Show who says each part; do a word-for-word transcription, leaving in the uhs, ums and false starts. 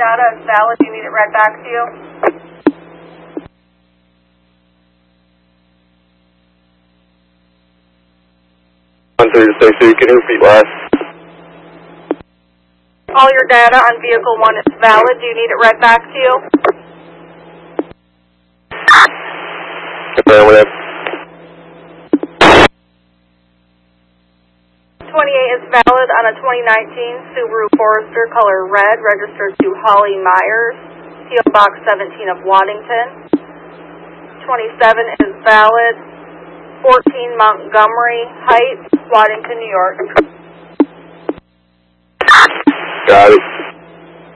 Speaker 1: data is valid. Do you need it read back to you?
Speaker 2: one thirty six, so you can repeat last.
Speaker 1: All your data on vehicle one is valid. Do you need it read back to you?
Speaker 2: Affirmative.
Speaker 1: twenty-eight is valid on a twenty nineteen Subaru Forester, color red, registered to Holly Myers, P O Box seventeen of Waddington. twenty-seven is valid, fourteen Montgomery Heights, Waddington, New York.
Speaker 2: Got it.